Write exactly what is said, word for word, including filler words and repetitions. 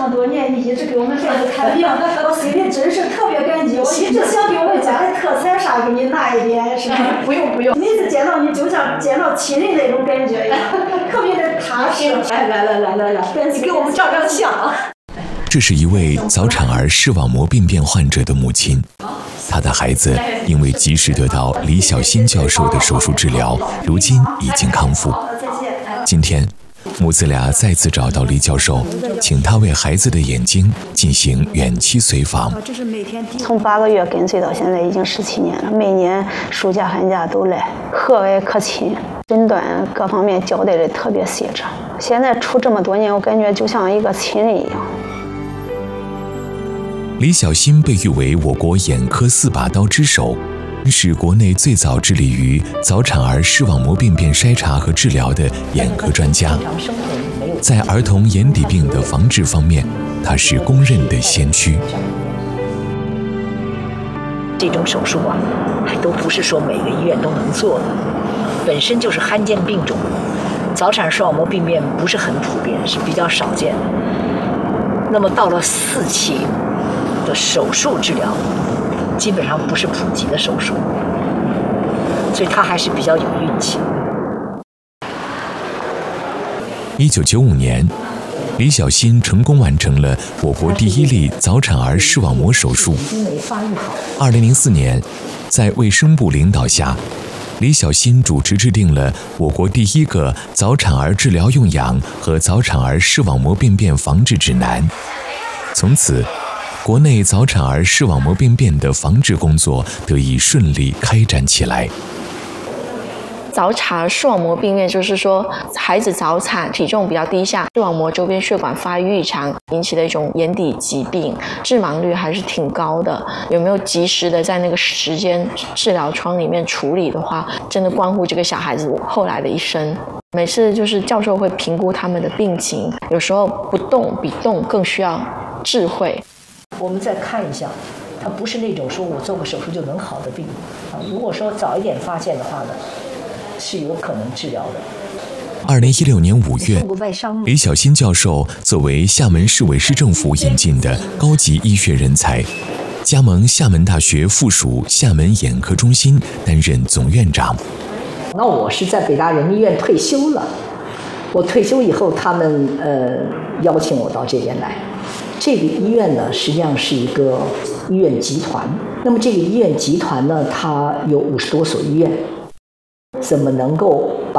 么多年，你一直给我们孩子看病，我心里真是特别感激。我一直想给我们家的特产啥给你拿一点，是吧？ 不用不用， 每次见到你就像见到亲人那种感觉一样，特别的踏实。 来来来来来来，你给我们照张相啊！ 这是一位早产儿视网膜病变患者的母亲，她的孩子因为及时得到李小新教授的手术治疗，如今已经康复。今天，母子俩再次找到李教授，请他为孩子的眼睛进行远期随访。 从八个月跟随到现在已经十七年了，每年暑假寒假都来，和蔼可亲，诊断各方面交代的特别细致。现在处这么多年，我感觉就像一个亲人一样。 李小新被誉为我国眼科四把刀之首，是国内最早致力于早产儿视网膜病变筛查和治疗的眼科专家。在儿童眼底病的防治方面，他是公认的先驱。 这种手术啊，还都不是说每个医院都能做的，本身就是罕见病种。早产视网膜病变不是很普遍，是比较少见的。那么到了四期的手术治疗，基本上不是普及的手术，所以他还是比较有运气。 一九九五年，李小新成功完成了我国第一例早产儿视网膜手术。二零零四年，在卫生部领导下，李小新主持制定了我国第一个早产儿治疗用氧和早产儿视网膜病变防治指南。从此，国内早产儿视网膜病变的防治工作得以顺利开展起来。 早产儿视网膜病变就是说，孩子早产，体重比较低下，视网膜周边血管发育异常引起的一种眼底疾病，致盲率还是挺高的。有没有及时的在那个时间治疗窗里面处理的话，真的关乎这个小孩子后来的一生。每次就是教授会评估他们的病情，有时候不动比动更需要智慧。 我们再看一下，它不是那种说我做个手术就能好的病啊。如果说早一点发现的话呢，是有可能治疗的。 二零一六年五月，李小新教授作为厦门市委市政府引进的高级医学人才，加盟厦门大学附属厦门眼科中心担任总院长。 那我是在北大人民医院退休了，我退休以后，他们呃邀请我到这边来。这个医院呢，实际上是一个医院集团。那么这个医院集团呢，它有五十多所医院，怎么能够